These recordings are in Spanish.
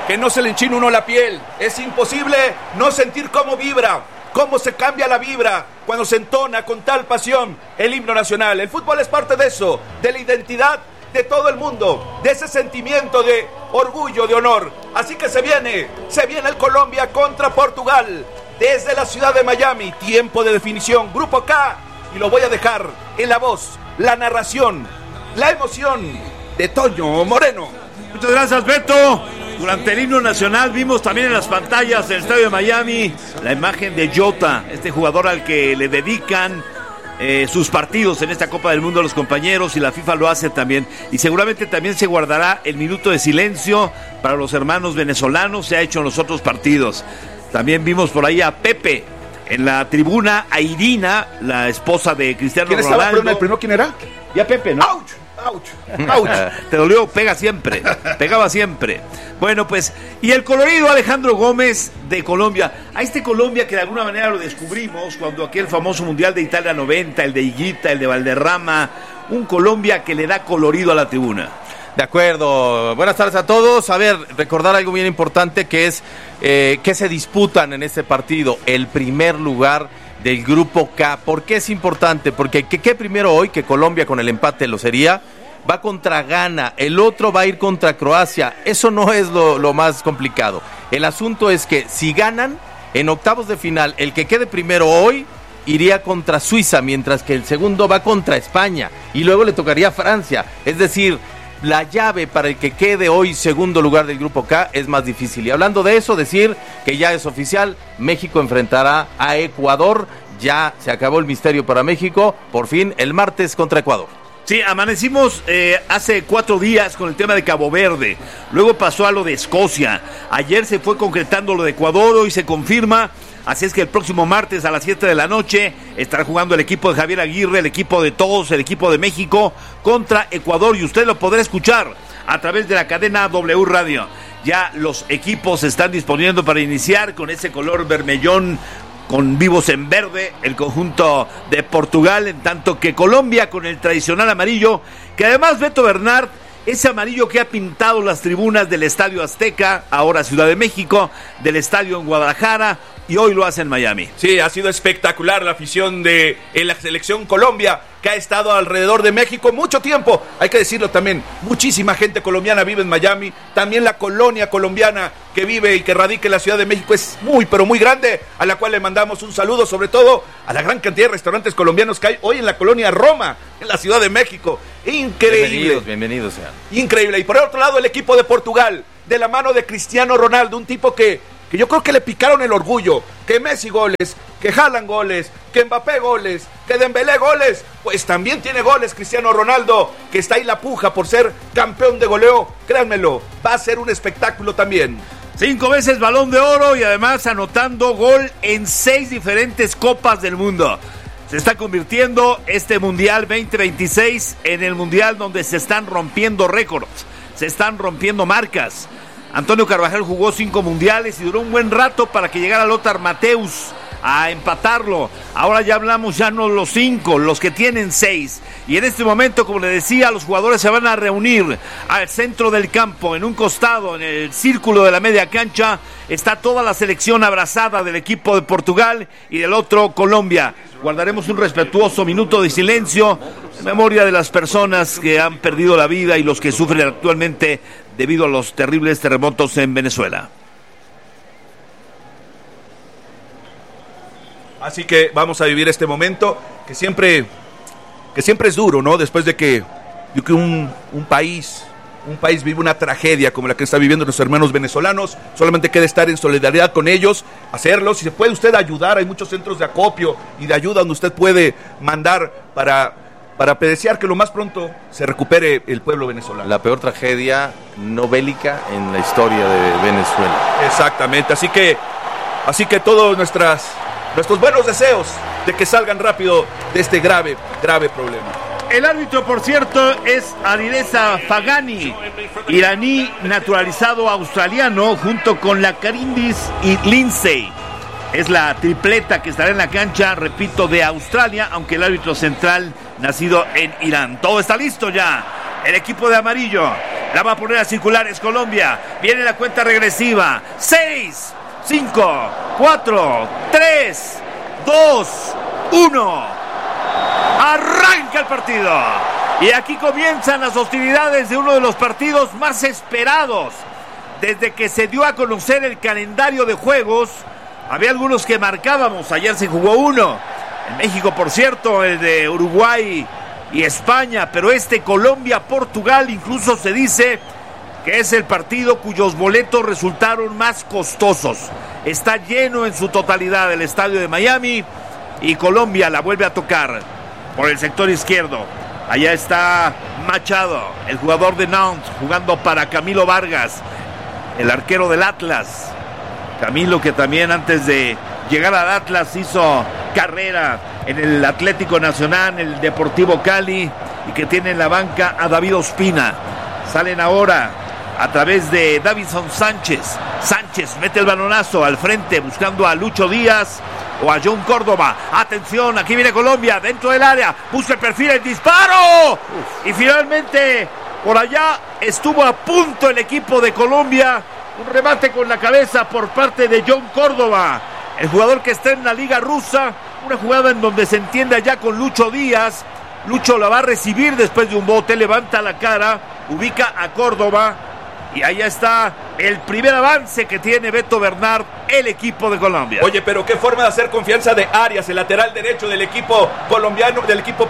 que no se le enchina uno la piel. Es imposible no sentir cómo vibra, cómo se cambia la vibra cuando se entona con tal pasión el himno nacional. El fútbol es parte de eso, de la identidad de todo el mundo, de ese sentimiento de orgullo, de honor. Así que se viene el Colombia contra Portugal desde la ciudad de Miami. Tiempo de definición, Grupo K, y lo voy a dejar en la voz, la narración, la emoción de Toño Moreno. Muchas gracias, Beto. Durante el himno nacional vimos también en las pantallas del estadio de Miami la imagen de Jota, este jugador al que le dedican sus partidos en esta Copa del Mundo a los compañeros, y la FIFA lo hace también. Y seguramente también se guardará el minuto de silencio para los hermanos venezolanos. Se ha hecho en los otros partidos. También vimos por ahí a Pepe en la tribuna, a Irina, la esposa de Cristiano Ronaldo. ¿Quién estaba el primero? ¿Quién era? Y a Pepe, ¿no? ¡Auch! ¡Auch! Te dolió, pegaba siempre. Bueno, pues, y el colorido Alejandro Gómez de Colombia. A este Colombia que de alguna manera lo descubrimos cuando aquel famoso Mundial de Italia 90, el de Higuita, el de Valderrama, un Colombia que le da colorido a la tribuna. De acuerdo, buenas tardes a todos. A ver, recordar algo bien importante, que es que se disputan en este partido el primer lugar del Grupo K. ¿Por qué es importante? Porque que primero hoy, que Colombia con el empate lo sería, va contra Ghana, el otro va a ir contra Croacia. Eso no es lo más complicado. El asunto es que si ganan, en octavos de final, el que quede primero hoy iría contra Suiza, mientras que el segundo va contra España, y luego le tocaría a Francia. Es decir, la llave para el que quede hoy segundo lugar del Grupo K es más difícil. Y hablando de eso, decir que ya es oficial, México enfrentará a Ecuador. Ya se acabó el misterio para México, por fin el martes contra Ecuador. Sí, amanecimos hace 4 días con el tema de Cabo Verde, luego pasó a lo de Escocia, ayer se fue concretando lo de Ecuador, hoy se confirma. Así es que el próximo martes a las 7 de la noche estará jugando el equipo de Javier Aguirre, el equipo de todos, el equipo de México contra Ecuador, y usted lo podrá escuchar a través de la cadena W Radio. Ya los equipos se están disponiendo para iniciar con ese color vermellón con vivos en verde, el conjunto de Portugal, en tanto que Colombia con el tradicional amarillo, que además Beto Bernard, ese amarillo que ha pintado las tribunas del Estadio Azteca, ahora Ciudad de México, del estadio en Guadalajara, y hoy lo hace en Miami. Sí, ha sido espectacular la afición de la selección Colombia, que ha estado alrededor de México mucho tiempo. Hay que decirlo también, muchísima gente colombiana vive en Miami. También la colonia colombiana que vive y que radica en la Ciudad de México es muy, pero muy grande, a la cual le mandamos un saludo, sobre todo a la gran cantidad de restaurantes colombianos que hay hoy en la colonia Roma, en la Ciudad de México. Increíble. Bienvenidos sean. Increíble. Y por el otro lado, el equipo de Portugal, de la mano de Cristiano Ronaldo, un tipo que yo creo que le picaron el orgullo, que Messi goles, que Haaland goles, que Mbappé goles, que Dembélé goles, pues también tiene goles Cristiano Ronaldo, que está ahí la puja por ser campeón de goleo. Créanmelo, va a ser un espectáculo también. 5 veces Balón de Oro y además anotando gol en 6 diferentes Copas del Mundo. Se está convirtiendo este Mundial 2026 en el Mundial donde se están rompiendo récords, se están rompiendo marcas. Antonio Carvajal jugó 5 mundiales y duró un buen rato para que llegara Lothar Matthäus a empatarlo. Ahora ya hablamos ya no los 5, los que tienen 6. Y en este momento, como le decía, los jugadores se van a reunir al centro del campo, en un costado, en el círculo de la media cancha. Está toda la selección abrazada del equipo de Portugal y del otro Colombia. Guardaremos un respetuoso minuto de silencio en memoria de las personas que han perdido la vida y los que sufren actualmente debido a los terribles terremotos en Venezuela. Así que vamos a vivir este momento que siempre es duro, ¿no? Después de que un país vive una tragedia como la que está viviendo nuestros hermanos venezolanos, solamente queda estar en solidaridad con ellos, hacerlo. Si se puede usted ayudar, hay muchos centros de acopio y de ayuda donde usted puede mandar para desear que lo más pronto se recupere el pueblo venezolano. La peor tragedia no bélica en la historia de Venezuela. Exactamente, así que todos nuestros buenos deseos de que salgan rápido de este grave problema. El árbitro, por cierto, es Alireza Fagani, iraní naturalizado australiano, junto con la Karindis y Lindsay. Es la tripleta que estará en la cancha, repito, de Australia, aunque el árbitro central nacido en Irán. Todo está listo ya. El equipo de amarillo La va a poner a circular, es Colombia. Viene la cuenta regresiva. 6, 5, 4, 3, 2, 1. Arranca el partido. Y aquí comienzan las hostilidades de uno de los partidos más esperados. Desde que se dio a conocer el calendario de juegos, había algunos que marcábamos. Ayer se jugó uno. En México, por cierto, el de Uruguay y España. Pero Colombia-Portugal, incluso se dice que es el partido cuyos boletos resultaron más costosos. Está lleno en su totalidad el estadio de Miami. Y Colombia la vuelve a tocar por el sector izquierdo. Allá está Machado, el jugador de Nantes, jugando para Camilo Vargas, el arquero del Atlas. Camilo, que también antes de llegar al Atlas hizo carrera en el Atlético Nacional, en el Deportivo Cali, y que tiene en la banca a David Ospina. Salen ahora a través de Davinson Sánchez. Sánchez mete el balonazo al frente buscando a Lucho Díaz o a John Córdoba. Atención, aquí viene Colombia dentro del área, busca el perfil, el disparo. Y finalmente por allá estuvo a punto el equipo de Colombia. Un remate con la cabeza por parte de John Córdoba, el jugador que está en la liga rusa. Una jugada en donde se entiende allá con Lucho Díaz. Lucho la va a recibir después de un bote, levanta la cara, ubica a Córdoba. Y allá está el primer avance que tiene Beto Bernard, el equipo de Colombia. Oye, pero qué forma de hacer confianza de Arias, el lateral derecho del equipo colombiano, del equipo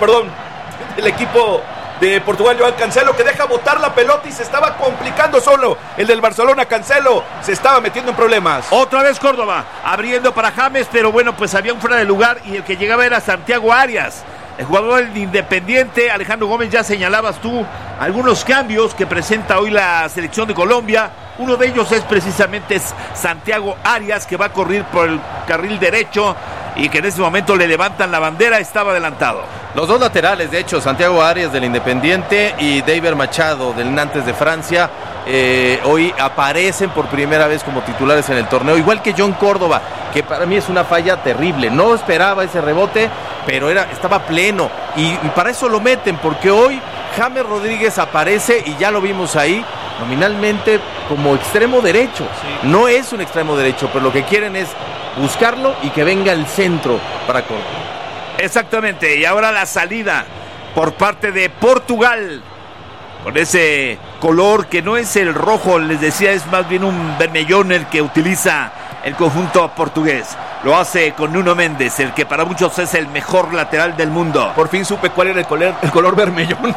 de Portugal, Joao Cancelo, que deja botar la pelota y se estaba complicando solo. El del Barcelona, Cancelo, se estaba metiendo en problemas. Otra vez Córdoba, abriendo para James, pero bueno, pues había un fuera de lugar y el que llegaba era Santiago Arias. El jugador del Independiente. Alejandro Gómez, ya señalabas tú algunos cambios que presenta hoy la selección de Colombia. Uno de ellos es precisamente Santiago Arias, que va a correr por el carril derecho y que en ese momento le levantan la bandera, estaba adelantado. Los dos laterales, de hecho, Santiago Arias del Independiente y David Machado del Nantes de Francia, hoy aparecen por primera vez como titulares en el torneo, igual que John Córdoba, que para mí es una falla terrible. No esperaba ese rebote, pero estaba pleno y para eso lo meten, porque hoy James Rodríguez aparece y ya lo vimos ahí nominalmente como extremo derecho. Sí. No es un extremo derecho, pero lo que quieren es buscarlo y que venga el centro para Córdoba. Exactamente, y ahora la salida por parte de Portugal, con ese color que no es el rojo, les decía, es más bien un vermellón el que utiliza el conjunto portugués. Lo hace con Nuno Méndez, el que para muchos es el mejor lateral del mundo. Por fin supe cuál era el color vermellón.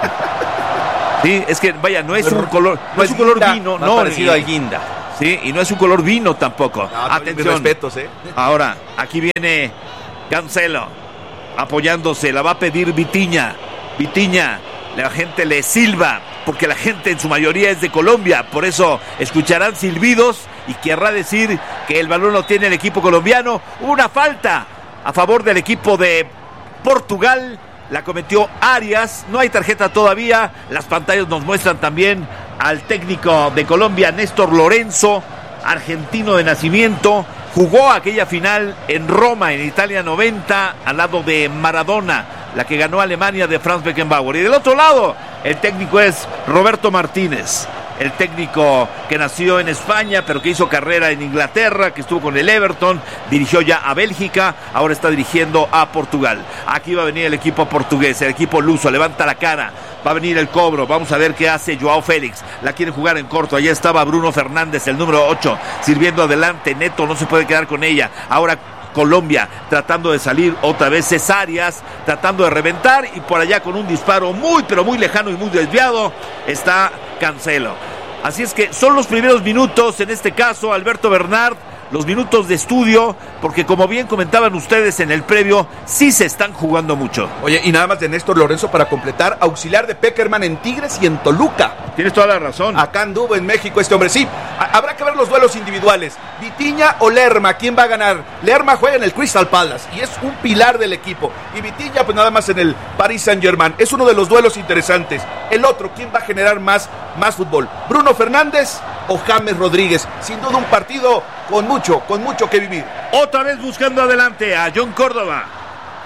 Sí, es que vaya, no es un color, no es un color vino, no, parecido al guinda. Sí, y no es un color vino tampoco. No, atención. Respetos, Ahora, aquí viene Cancelo apoyándose, la va a pedir Vitinha. Vitinha, la gente le silba, porque la gente en su mayoría es de Colombia, por eso escucharán silbidos y querrá decir que el balón lo tiene el equipo colombiano. Una falta a favor del equipo de Portugal, la cometió Arias, no hay tarjeta todavía. Las pantallas nos muestran también al técnico de Colombia, Néstor Lorenzo, argentino de nacimiento. Jugó aquella final en Roma, en Italia 90, al lado de Maradona, la que ganó Alemania de Franz Beckenbauer. Y del otro lado, el técnico es Roberto Martínez, el técnico que nació en España, pero que hizo carrera en Inglaterra, que estuvo con el Everton, dirigió ya a Bélgica, ahora está dirigiendo a Portugal. Aquí va a venir el equipo portugués, el equipo luso, levanta la cara. Va a venir el cobro, vamos a ver qué hace Joao Félix. La quiere jugar en corto, allá estaba Bruno Fernández, el número 8, sirviendo adelante. Neto no se puede quedar con ella. Ahora Colombia tratando de salir, otra vez Arias tratando de reventar, y por allá con un disparo muy pero muy lejano y muy desviado está Cancelo. Así es que son los primeros minutos, en este caso Alberto Bernard, los minutos de estudio, porque como bien comentaban ustedes en el previo, sí se están jugando mucho. Oye, y nada más de Néstor Lorenzo para completar, auxiliar de Pekerman en Tigres y en Toluca. Tienes toda la razón. Acá anduvo en México este hombre. Sí, habrá que ver los duelos individuales. Vitinha o Lerma, ¿quién va a ganar? Lerma juega en el Crystal Palace y es un pilar del equipo. Y Vitinha, pues nada más en el Paris Saint-Germain. Es uno de los duelos interesantes. El otro, ¿quién va a generar más fútbol? ¿Bruno Fernández o James Rodríguez? Sin duda un partido con mucho que vivir. Otra vez buscando adelante a John Córdoba.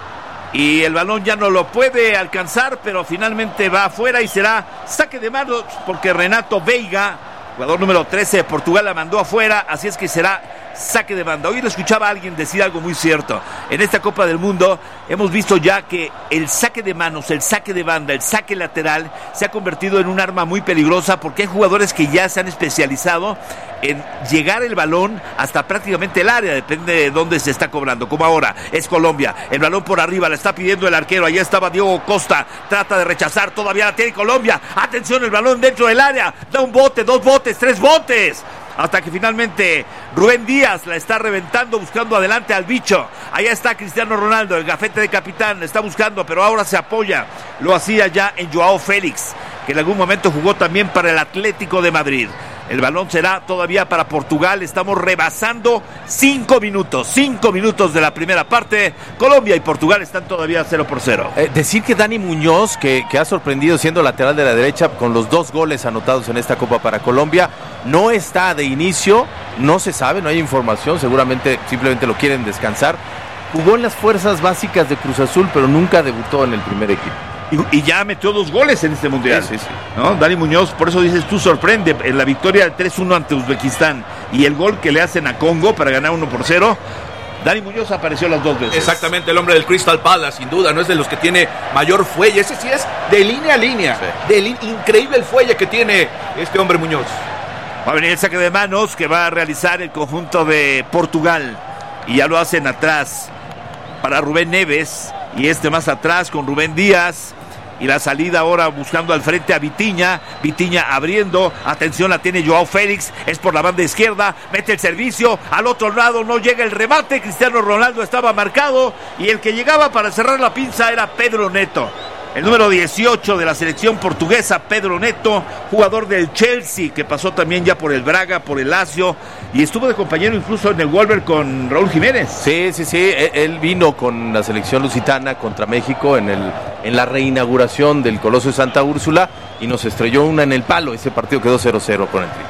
y el balón ya no lo puede alcanzar, pero finalmente va afuera y será saque de manos porque Renato Veiga, jugador número 13 de Portugal, la mandó afuera, así es que será saque de banda. Hoy lo escuchaba a alguien decir algo muy cierto. En esta Copa del Mundo hemos visto ya que el saque de manos, el saque de banda, el saque lateral se ha convertido en un arma muy peligrosa porque hay jugadores que ya se han especializado en llegar el balón hasta prácticamente el área, depende de dónde se está cobrando, como ahora es Colombia, el balón por arriba, la está pidiendo el arquero, allá estaba Diego Costa, trata de rechazar, todavía la tiene Colombia, atención, el balón dentro del área, da un bote, 2 botes, 3 botes, hasta que finalmente Rubén Díaz la está reventando, buscando adelante al bicho. Allá está Cristiano Ronaldo, el gafete de capitán, la está buscando, pero ahora se apoya. Lo hacía ya en Joao Félix, que en algún momento jugó también para el Atlético de Madrid. El balón será todavía para Portugal. Estamos rebasando 5 minutos de la primera parte. Colombia y Portugal están todavía 0-0. Decir que Dani Muñoz, que ha sorprendido siendo lateral de la derecha con los 2 goles anotados en esta Copa para Colombia, no está de inicio, no se sabe, no hay información, seguramente simplemente lo quieren descansar. Jugó en las fuerzas básicas de Cruz Azul, pero nunca debutó en el primer equipo. Y ya metió 2 goles en este mundial. Sí. ¿No? Dani Muñoz, por eso dices tú, sorprende en la victoria del 3-1 ante Uzbekistán y el gol que le hacen a Congo para ganar 1-0. Dani Muñoz apareció las 2 veces. Exactamente, el hombre del Crystal Palace, sin duda, no es de los que tiene mayor fuelle. Ese sí es de línea a línea. Sí. Increíble el fuelle que tiene este hombre Muñoz. Va a venir el saque de manos que va a realizar el conjunto de Portugal. Y ya lo hacen atrás para Rubén Neves. Y más atrás con Rubén Díaz. Y la salida ahora buscando al frente a Vitinha. Vitinha abriendo. Atención, la tiene Joao Félix. Es por la banda izquierda. Mete el servicio. Al otro lado no llega el remate. Cristiano Ronaldo estaba marcado. Y el que llegaba para cerrar la pinza era Pedro Neto. El número 18 de la selección portuguesa, Pedro Neto, jugador del Chelsea, que pasó también ya por el Braga, por el Lazio, y estuvo de compañero incluso en el Wolver con Raúl Jiménez. Sí, él vino con la selección lusitana contra México en la reinauguración del Coloso de Santa Úrsula, y nos estrelló una en el palo. Ese partido quedó 0-0 con el Tri.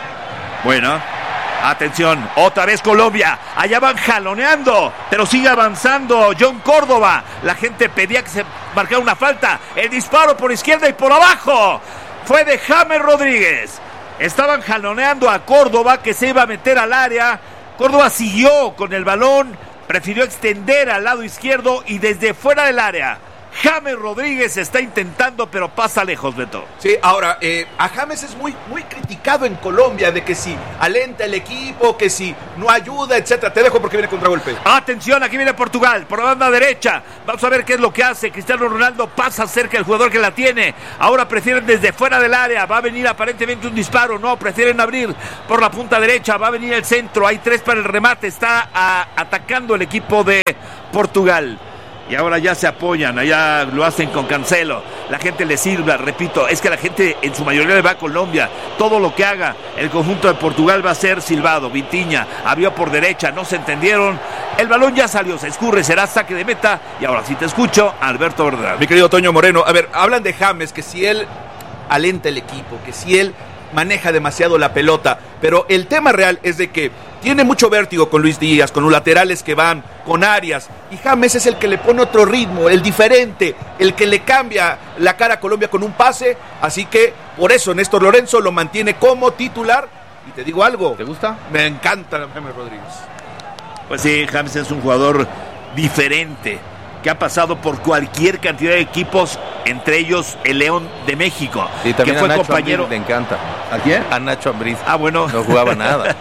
Bueno, atención, otra vez Colombia, allá van jaloneando, pero sigue avanzando John Córdoba, la gente pedía que se marcara una falta, el disparo por izquierda y por abajo, fue de James Rodríguez, estaban jaloneando a Córdoba que se iba a meter al área, Córdoba siguió con el balón, prefirió extender al lado izquierdo y desde fuera del área, James Rodríguez está intentando, pero pasa lejos, Beto. Sí, ahora, a James es muy criticado en Colombia, de que si alenta el equipo, que si no ayuda, etcétera. Te dejo porque viene contragolpe. Atención, aquí viene Portugal, por la banda derecha. Vamos a ver qué es lo que hace. Cristiano Ronaldo pasa cerca del jugador que la tiene. Ahora prefieren desde fuera del área. Va a venir aparentemente un disparo. No, prefieren abrir por la punta derecha. Va a venir el centro. Hay 3 para el remate. Está atacando el equipo de Portugal. Y ahora ya se apoyan, allá lo hacen con Cancelo. La gente le sirve, repito, es que la gente en su mayoría le va a Colombia. Todo lo que haga el conjunto de Portugal va a ser silbado. Vitinha abrió por derecha, no se entendieron. El balón ya salió, se escurre, será saque de meta. Y ahora sí te escucho, Alberto Verdad. Mi querido Toño Moreno, a ver, hablan de James, que si él alenta el equipo, que si él maneja demasiado la pelota, pero el tema real es de que tiene mucho vértigo con Luis Díaz, con los laterales que van, con Arias, y James es el que le pone otro ritmo, el diferente, el que le cambia la cara a Colombia con un pase, así que por eso Néstor Lorenzo lo mantiene como titular, y te digo algo, ¿te gusta? Me encanta James Rodríguez. Pues sí, James es un jugador diferente, que ha pasado por cualquier cantidad de equipos, entre ellos el León de México, y también que fue a Nacho compañero. Ambriz le encanta. ¿A quién? A Nacho Ambriz. Ah, bueno. No jugaba nada.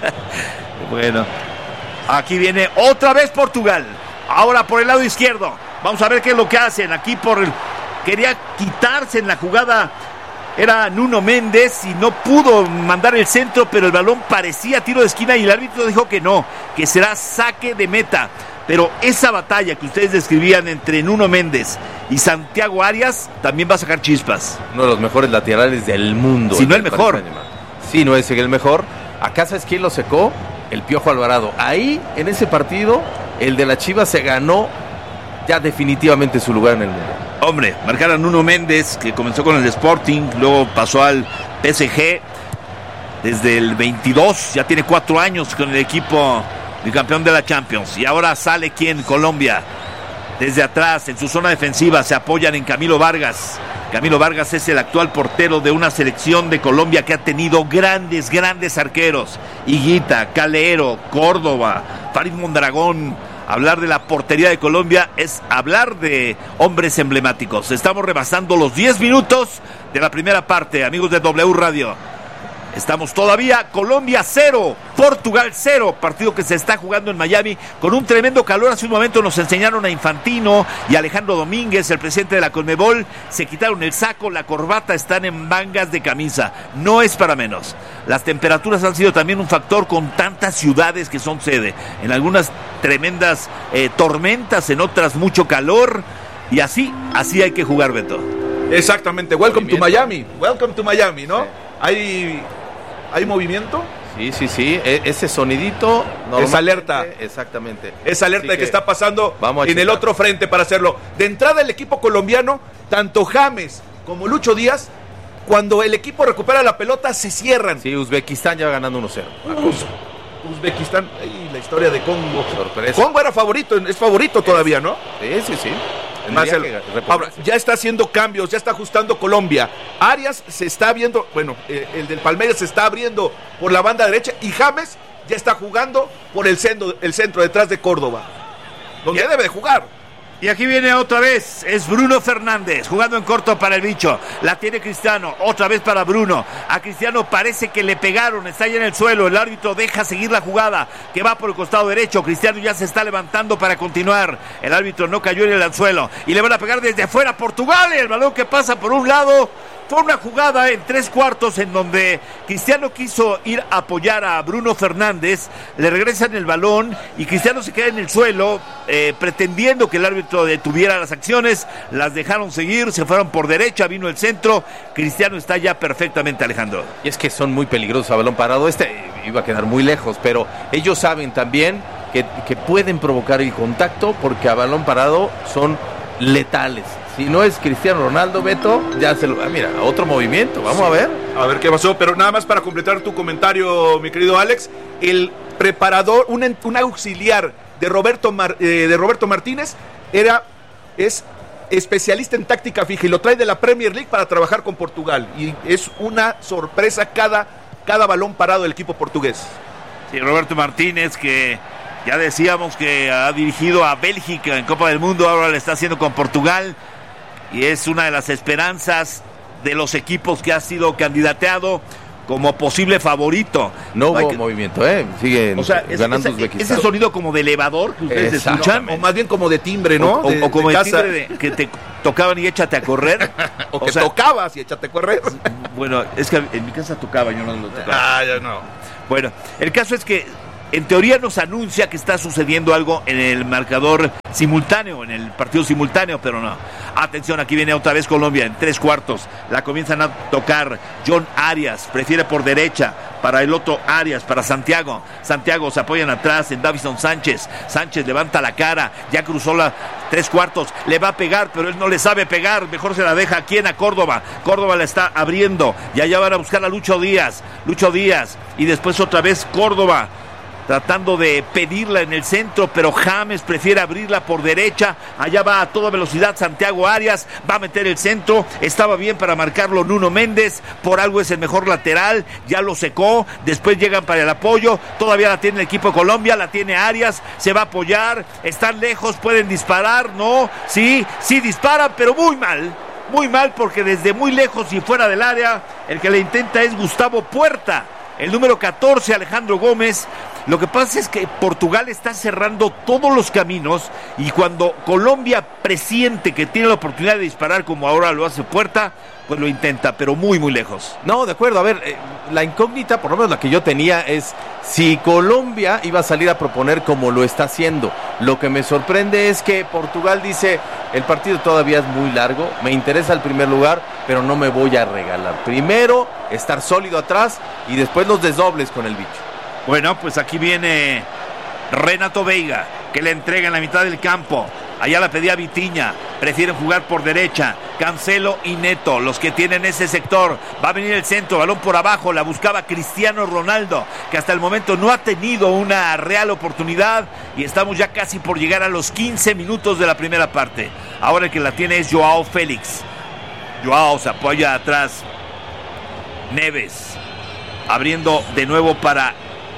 Bueno, aquí viene otra vez Portugal. Ahora por el lado izquierdo. Vamos a ver qué es lo que hacen. Aquí quería quitarse en la jugada. Era Nuno Méndez y no pudo mandar el centro, pero el balón parecía tiro de esquina y el árbitro dijo que no, que será saque de meta. Pero esa batalla que ustedes describían entre Nuno Méndez y Santiago Arias también va a sacar chispas. Uno de los mejores laterales del mundo. Si no el mejor. Sí, no es el mejor. Acá, ¿sabes quién lo secó? El Piojo Alvarado. Ahí, en ese partido, el de la Chivas se ganó ya definitivamente su lugar en el mundo. Hombre, marcar a Nuno Méndez, que comenzó con el Sporting, luego pasó al PSG desde el 22, ya tiene 4 años con el equipo bicampeón de la Champions. Y ahora sale ¿quién? Colombia. desde atrás, en su zona defensiva, se apoyan en Camilo Vargas. Camilo Vargas es el actual portero de una selección de Colombia que ha tenido grandes arqueros. Higuita, Calero, Córdoba, Farid Mondragón. Hablar de la portería de Colombia es hablar de hombres emblemáticos. Estamos rebasando los 10 minutos de la primera parte, amigos de W Radio. Estamos todavía, Colombia 0, Portugal 0, partido que se está jugando en Miami con un tremendo calor. Hace un momento nos enseñaron a Infantino y Alejandro Domínguez, el presidente de la Conmebol, se quitaron el saco, la corbata, están en mangas de camisa. No es para menos. Las temperaturas han sido también un factor con tantas ciudades que son sede. En algunas tremendas tormentas, en otras mucho calor. Y así hay que jugar, Beto. Exactamente, welcome to Miami, ¿no? Sí. ¿Hay movimiento? Sí, ese sonidito es alerta. Exactamente. Es alerta de que está pasando en el otro frente para hacerlo. De entrada el equipo colombiano, tanto James como Lucho Díaz, cuando el equipo recupera la pelota se cierran. Sí, Uzbekistán ya va ganando 1-0. Uzbekistán, la historia de Congo. Sorpresa. Congo era favorito, es favorito todavía, ¿no? Sí. Ahora, ya está haciendo cambios, ya está ajustando Colombia. Arias se está viendo, el del Palmeiras se está abriendo por la banda derecha y James ya está jugando por el centro detrás de Córdoba, donde debe de jugar. Y aquí viene otra vez, es Bruno Fernández, jugando en corto para el bicho. La tiene Cristiano, otra vez para Bruno. A Cristiano parece que le pegaron, está ya en el suelo. El árbitro deja seguir la jugada, que va por el costado derecho. Cristiano ya se está levantando para continuar. El árbitro no cayó en el anzuelo. Y le van a pegar desde afuera a Portugal. El balón que pasa por un lado. Fue una jugada en 3/4 en donde Cristiano quiso ir a apoyar a Bruno Fernández, le regresan el balón y Cristiano se queda en el suelo pretendiendo que el árbitro detuviera las acciones, las dejaron seguir, se fueron por derecha, vino el centro, Cristiano está ya perfectamente, Alejandro. Y es que son muy peligrosos a balón parado, iba a quedar muy lejos, pero ellos saben también que pueden provocar el contacto porque a balón parado son letales. Si no es Cristiano Ronaldo, Beto, ya se lo... mira, otro movimiento, vamos a ver. A ver qué pasó, pero nada más para completar tu comentario, mi querido Alex, el preparador, un auxiliar de Roberto Martínez, es especialista en táctica fija y lo trae de la Premier League para trabajar con Portugal. Y es una sorpresa cada balón parado del equipo portugués. Sí, Roberto Martínez, que ya decíamos que ha dirigido a Bélgica en Copa del Mundo, ahora lo está haciendo con Portugal. Y es una de las esperanzas de los equipos que ha sido candidateado como posible favorito. No hubo movimiento, sigue ganando Uzbekistán. Ese sonido como de elevador que ustedes escuchan. O más bien como de timbre, ¿no? O como de timbre que te tocaban y échate a correr. o que tocabas y échate a correr. Bueno, es que en mi casa tocaba, yo no lo tocaba. Ya no. Bueno, el caso es que en teoría nos anuncia que está sucediendo algo en el marcador simultáneo, en el partido simultáneo, pero no. Atención, aquí viene otra vez Colombia en 3/4. La comienzan a tocar. John Arias prefiere por derecha para el otro Arias, para Santiago. Santiago se apoyan atrás en Davison Sánchez. Sánchez levanta la cara, ya cruzó la 3/4. Le va a pegar, pero él no le sabe pegar. Mejor se la deja aquí a Córdoba. Córdoba la está abriendo. Y allá van a buscar a Lucho Díaz. Y después otra vez Córdoba, tratando de pedirla en el centro, pero James prefiere abrirla por derecha. Allá va a toda velocidad Santiago Arias, va a meter el centro, estaba bien para marcarlo Nuno Méndez, por algo es el mejor lateral, ya lo secó, después llegan para el apoyo, todavía la tiene el equipo de Colombia, la tiene Arias, se va a apoyar, están lejos, pueden disparar, no, sí disparan, pero muy mal porque desde muy lejos y fuera del área, el que le intenta es Gustavo Puerta, el número 14, Alejandro Gómez. Lo que pasa es que Portugal está cerrando todos los caminos y cuando Colombia presiente que tiene la oportunidad de disparar como ahora lo hace Puerta, pues lo intenta, pero muy lejos. No, de acuerdo, a ver, la incógnita, por lo menos la que yo tenía, es si Colombia iba a salir a proponer como lo está haciendo. Lo que me sorprende es que Portugal dice, el partido todavía es muy largo, me interesa el primer lugar, pero no me voy a regalar. Primero, estar sólido atrás y después los desdobles con el bicho. Bueno, pues aquí viene Renato Veiga, que le entrega en la mitad del campo Allá la pedía Vitinha. Prefieren jugar por derecha. Cancelo y Neto, los que tienen ese sector. Va a venir el centro, balón por abajo. La buscaba Cristiano Ronaldo, que hasta el momento no ha tenido una real oportunidad. Y estamos ya casi por llegar a los 15 minutos de la primera parte. Ahora el que la tiene es Joao Félix. Joao se apoya atrás. Neves. Abriendo de nuevo para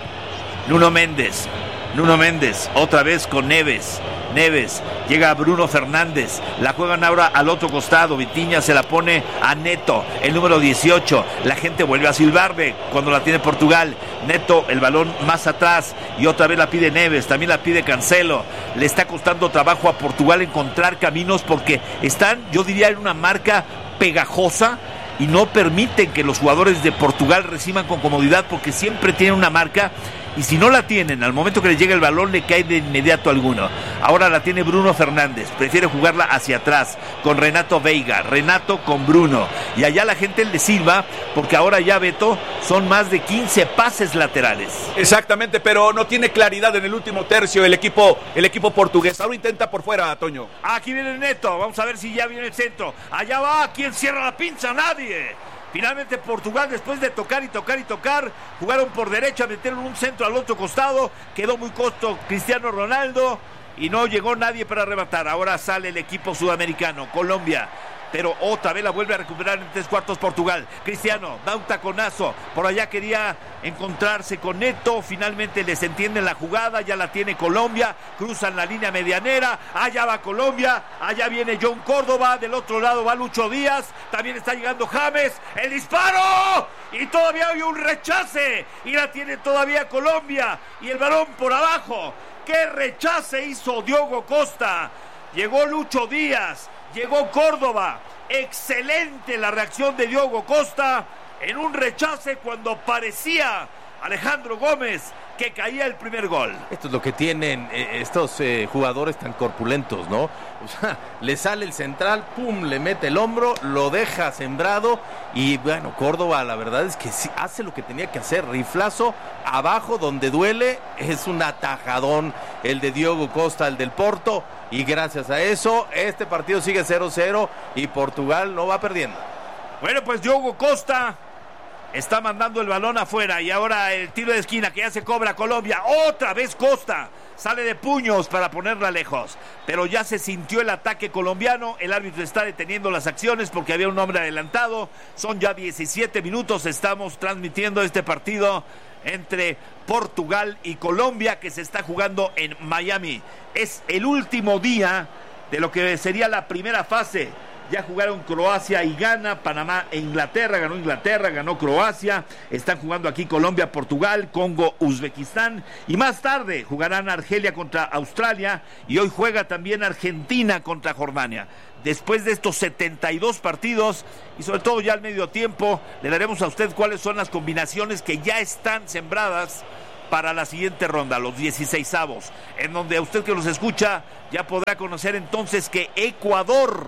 Nuno Méndez. Nuno Méndez, otra vez con Neves. Neves, llega Bruno Fernández, la juegan ahora al otro costado. Vitinha se la pone a Neto, el número 18. La gente vuelve a silbarle cuando la tiene Portugal. Neto, el balón más atrás, y otra vez la pide Neves, también la pide Cancelo. Le está costando trabajo a Portugal encontrar caminos porque están, yo diría, en una marca pegajosa y no permiten que los jugadores de Portugal reciban con comodidad porque siempre tienen una marca. Y si no la tienen, al momento que le llega el balón le cae de inmediato alguno. Ahora la tiene Bruno Fernández, prefiere jugarla hacia atrás con Renato Veiga, Renato con Bruno. Y allá la gente le silba porque ahora ya, Beto, son más de 15 pases laterales. Exactamente, pero no tiene claridad en el último tercio el equipo portugués. Ahora intenta por fuera, Toño. Aquí viene Neto, vamos a ver si ya viene el centro. Allá va, ¿quién cierra la pinza? Nadie. Finalmente Portugal, después de tocar y tocar y tocar, jugaron por derecha, metieron un centro al otro costado, quedó muy corto Cristiano Ronaldo y no llegó nadie para arrebatar. Ahora sale el equipo sudamericano, Colombia, pero otra vez la vuelve a recuperar en 3/4 Portugal. Cristiano da un taconazo, por allá quería encontrarse con Neto, finalmente les entienden la jugada, ya la tiene Colombia, cruzan la línea medianera, allá va Colombia, allá viene John Córdoba, del otro lado va Lucho Díaz, también está llegando James, el disparo, y todavía hay un rechace, y la tiene todavía Colombia, y el balón por abajo. ¡Qué rechace hizo Diogo Costa! Llegó Lucho Díaz, llegó Córdoba, excelente la reacción de Diogo Costa en un rechace cuando parecía Alejandro Gómez que caía el primer gol. Esto es lo que tienen estos jugadores tan corpulentos, ¿no? O sea, le sale el central, pum, le mete el hombro, lo deja sembrado y bueno, Córdoba la verdad es que sí hace lo que tenía que hacer, riflazo abajo donde duele, es un atajadón el de Diogo Costa, el del Porto, y gracias a eso este partido sigue 0-0 y Portugal no va perdiendo. Bueno, pues Diogo Costa está mandando el balón afuera y ahora el tiro de esquina que ya se cobra Colombia. Otra vez Costa sale de puños para ponerla lejos, pero ya se sintió el ataque colombiano. El árbitro está deteniendo las acciones porque había un hombre adelantado. Son ya 17 minutos, estamos transmitiendo este partido entre Portugal y Colombia que se está jugando en Miami. Es el último día de lo que sería la primera fase. Ya jugaron Croacia y Ghana, Panamá e Inglaterra, ganó Croacia, están jugando aquí Colombia, Portugal, Congo, Uzbekistán, y más tarde jugarán Argelia contra Australia, y hoy juega también Argentina contra Jordania. Después de estos 72 partidos, y sobre todo ya al medio tiempo, le daremos a usted cuáles son las combinaciones que ya están sembradas para la siguiente ronda, los 16avos, en donde a usted que nos escucha ya podrá conocer entonces que Ecuador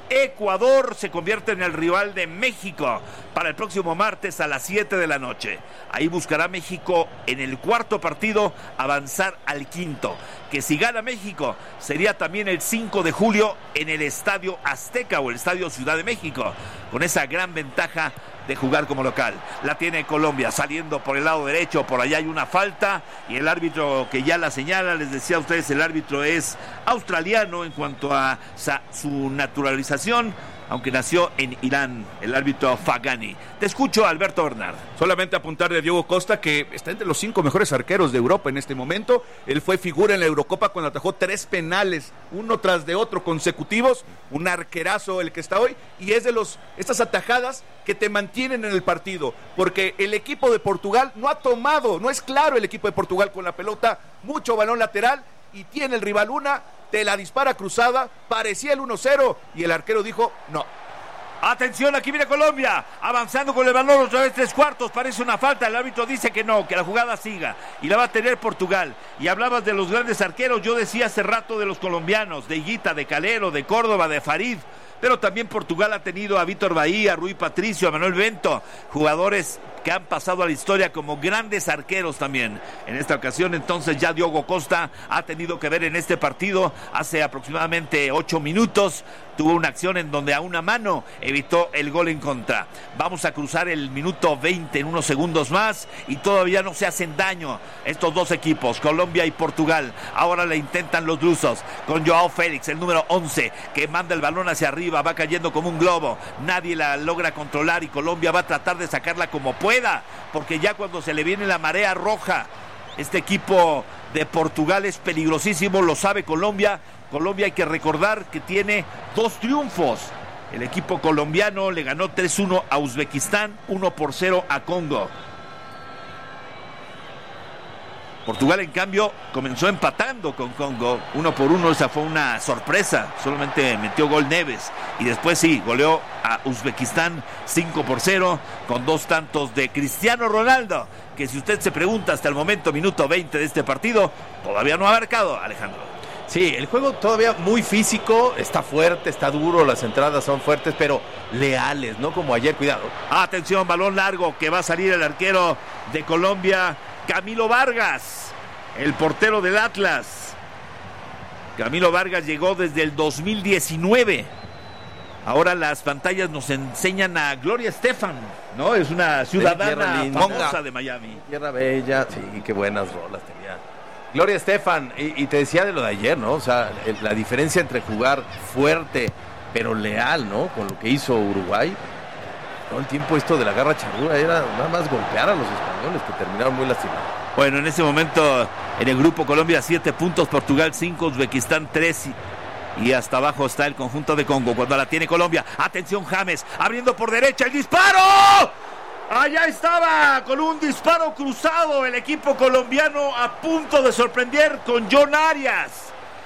se convierte en el rival de México para el próximo martes a las 7 de la noche. Ahí buscará México en el cuarto partido avanzar al quinto, que si gana México sería también el 5 de julio en el Estadio Azteca o el Estadio Ciudad de México, con esa gran ventaja de jugar como local. La tiene Colombia saliendo por el lado derecho, por allá hay una falta y el árbitro que ya la señala, les decía a ustedes, el árbitro es australiano en cuanto a su naturalización, aunque nació en Irán, el árbitro Fagani. Te escucho, Alberto Bernard. Solamente apuntar de Diogo Costa, que está entre los 5 mejores arqueros de Europa en este momento. Él fue figura en la Eurocopa cuando atajó 3 penales, uno tras de otro consecutivos. Un arquerazo el que está hoy, y es de estas atajadas que te mantienen en el partido, porque el equipo de Portugal no ha tomado, no es claro el equipo de Portugal con la pelota, mucho balón lateral, y tiene el rival una, te la dispara cruzada, parecía el 1-0 y el arquero dijo no. Atención, aquí viene Colombia, avanzando con el balón otra vez 3/4, parece una falta, el árbitro dice que no, que la jugada siga, y la va a tener Portugal. Y hablabas de los grandes arqueros, yo decía hace rato de los colombianos, de Higuita, de Calero, de Córdoba, de Farid, pero también Portugal ha tenido a Vítor Bahía, a Rui Patricio, a Manuel Bento, jugadores que han pasado a la historia como grandes arqueros también. En esta ocasión, entonces, ya Diogo Costa ha tenido que ver en este partido. Hace aproximadamente 8 minutos tuvo una acción en donde a una mano evitó el gol en contra. Vamos a cruzar el minuto 20 en unos segundos más y todavía no se hacen daño estos dos equipos, Colombia y Portugal. Ahora le intentan los lusos con Joao Félix, el número 11, que manda el balón hacia arriba, va cayendo como un globo. Nadie la logra controlar y Colombia va a tratar de sacarla como pueda, porque ya cuando se le viene la marea roja, este equipo de Portugal es peligrosísimo, lo sabe Colombia. Colombia, hay que recordar que tiene 2 triunfos. El equipo colombiano le ganó 3-1 a Uzbekistán, 1-0 a Congo. Portugal, en cambio, comenzó empatando con Congo 1-1. Esa fue una sorpresa. Solamente metió gol Neves. Y después sí, goleó a Uzbekistán 5-0 con 2 tantos de Cristiano Ronaldo, que si usted se pregunta hasta el momento, minuto 20 de este partido, todavía no ha marcado, Alejandro. Sí, el juego todavía muy físico, está fuerte, está duro, las entradas son fuertes, pero leales, no como ayer, cuidado. Atención, balón largo que va a salir el arquero de Colombia, Camilo Vargas, el portero del Atlas. Camilo Vargas llegó desde el 2019. Ahora las pantallas nos enseñan a Gloria Estefan, ¿no? Es una ciudadana famosa de Miami. Tierra Bella, sí, qué buenas rolas tenía Gloria Estefan. Y te decía de lo de ayer, ¿no? O sea, la diferencia entre jugar fuerte pero leal, ¿no? Con lo que hizo Uruguay. Todo el tiempo esto de la garra charrúa era nada más golpear a los españoles, que terminaron muy lastimados. Bueno, en ese momento en el grupo Colombia 7 puntos, Portugal 5, Uzbekistán 3 y hasta abajo está el conjunto de Congo cuando la tiene Colombia. Atención, James, abriendo por derecha el disparo. Allá estaba con un disparo cruzado el equipo colombiano, a punto de sorprender con John Arias.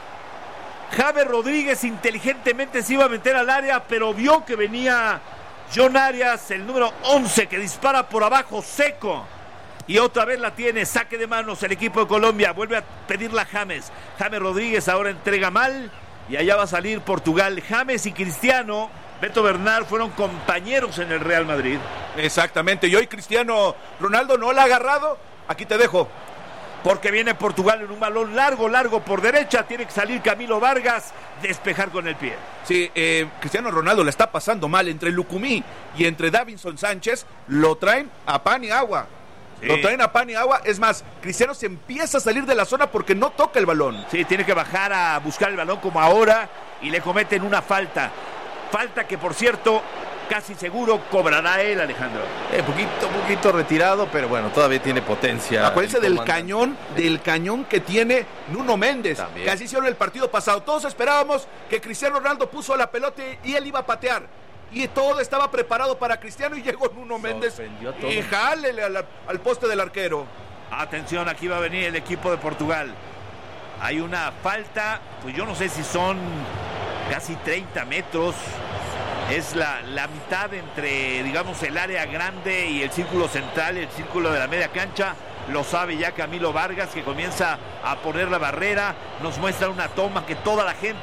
James Rodríguez inteligentemente se iba a meter al área, pero vio que venía John Arias, el número 11, que dispara por abajo seco. Y otra vez la tiene, saque de manos el equipo de Colombia. Vuelve a pedirla James. James Rodríguez ahora entrega mal y allá va a salir Portugal. James y Cristiano, Beto Bernal, fueron compañeros en el Real Madrid. Exactamente, y hoy Cristiano Ronaldo no la ha agarrado. Aquí te dejo. Porque viene Portugal en un balón largo por derecha. Tiene que salir Camilo Vargas, despejar con el pie. Sí, Cristiano Ronaldo la está pasando mal. Entre Lucumí y entre Davinson Sánchez lo traen a pan y agua. Sí. Lo traen a pan y agua. Es más, Cristiano se empieza a salir de la zona porque no toca el balón. Sí, tiene que bajar a buscar el balón como ahora y le cometen una falta. Falta que, por cierto, casi seguro cobrará él, Alejandro. Poquito retirado, pero bueno, todavía tiene potencia. Acuérdense del cañón que tiene Nuno Méndez, también, que así hicieron el partido pasado. Todos esperábamos que Cristiano Ronaldo puso la pelota y él iba a patear. Y todo estaba preparado para Cristiano y llegó Nuno Méndez y jálele al poste del arquero. Atención, aquí va a venir el equipo de Portugal. Hay una falta, pues yo no sé si son casi 30 metros. Es la mitad entre, digamos, el área grande y el círculo central, el círculo de la media cancha. Lo sabe ya Camilo Vargas, que comienza a poner la barrera. Nos muestra una toma que toda la gente